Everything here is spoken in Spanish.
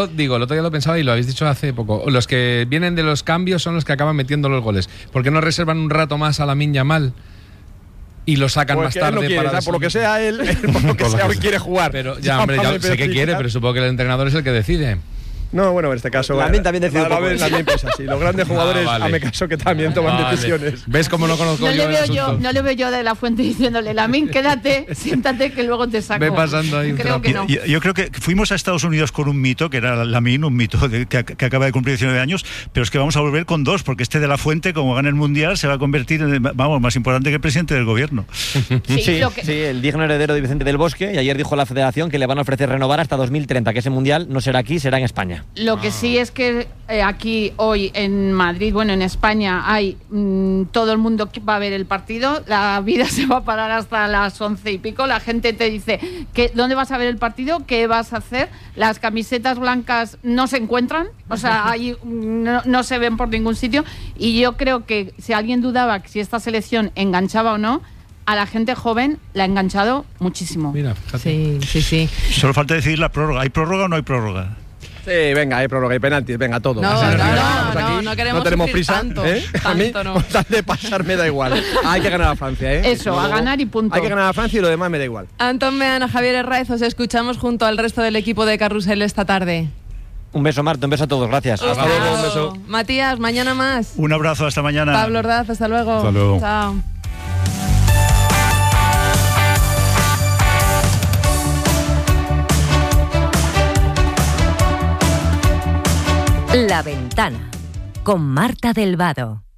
Digo, el otro día lo pensaba y lo habéis dicho hace poco. Los que vienen de los cambios son los que acaban metiendo los goles. ¿Por qué no reservan un rato más a Lamine Yamal y lo sacan más tarde? No quiere, para por lo que sea él, por lo que sea hoy quiere jugar. Pero ya, hombre, ya sé que quiere, pero supongo que el entrenador es el que decide. No, bueno, en este caso Lamine también decide. Lamine pues así. Los grandes jugadores, hazme caso, que también toman decisiones. ¿Ves cómo no conozco No le veo yo de la Fuente diciéndole, Lamine, quédate, siéntate que luego te saco. Ve pasando ahí. Creo que no. Yo creo que fuimos a Estados Unidos con un mito, que era Lamine, un mito que acaba de cumplir 19 años, pero es que vamos a volver con 2, porque este de la Fuente, como gana el Mundial, se va a convertir en, más importante que el presidente del gobierno. Sí, el digno heredero de Vicente del Bosque, y ayer dijo la Federación que le van a ofrecer renovar hasta 2030, que ese Mundial no será aquí, será en España. Lo que sí es que aquí hoy en Madrid, bueno, en España hay todo el mundo que va a ver el partido, la vida se va a parar hasta las 11 y pico, la gente te dice ¿dónde vas a ver el partido? ¿Qué vas a hacer? Las camisetas blancas no se encuentran, o sea, ahí no se ven por ningún sitio, y yo creo que si alguien dudaba si esta selección enganchaba o no, a la gente joven la ha enganchado muchísimo. Mira, fíjate. Sí. Solo falta decidir la prórroga. ¿Hay prórroga o no hay prórroga? Sí, venga, hay prórroga, hay penaltis, venga, todo. No queremos no tenemos sufrir prisa, tanto, ¿eh? A mí, con tal de pasar me da igual. Hay que ganar a Francia, ¿eh? Eso, a ganar y punto. Hay que ganar a Francia y lo demás me da igual. Antón Meana, Javier Herráez, os escuchamos junto al resto del equipo de Carrusel esta tarde. Un beso, Marta, un beso a todos, gracias. Hasta luego, un beso. Matías, mañana más. Un abrazo, hasta mañana. Pablo Ordaz, hasta luego. Hasta luego. Chao. La Ventana, con Marta del Vado.